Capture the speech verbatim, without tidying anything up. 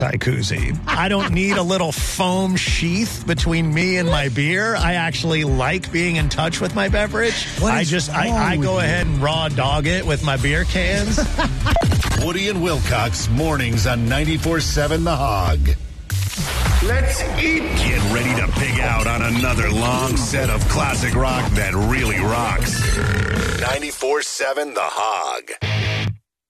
koozie. I don't need a little foam sheath between me and my beer. I actually like being in touch with my beverage. What I is just I, wrong I with go you? ahead and raw dog it with my beer cans. Woody and Wilcox, mornings on ninety-four seven The Hog. Let's eat. Get ready to pig out on another long set of classic rock that really rocks. ninety-four seven The Hog.